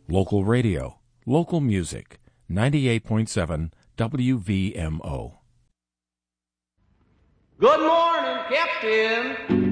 Local radio, local music, 98.7 WVMO. Good morning, Captain.